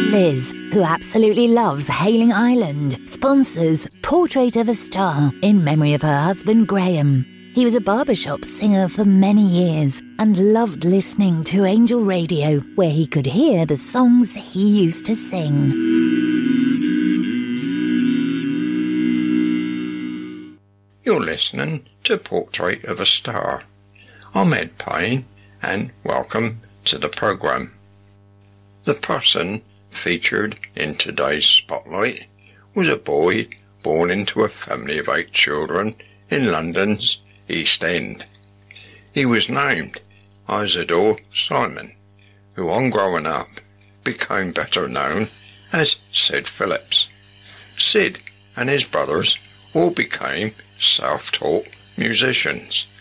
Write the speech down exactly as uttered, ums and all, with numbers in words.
Liz, who absolutely loves Hailing Island, sponsors Portrait of a Star in memory of her husband Graham. He was a barbershop singer for many years and loved listening to Angel Radio, where he could hear the songs he used to sing. You're listening to Portrait of a Star. I'm Ed Payne, and welcome to the programme. The person featured in today's spotlight was a boy born into a family of eight children in London's East End. He was named Isidore Simon, who on growing up became better known as Sid Phillips. Sid and his brothers all became self-taught musicians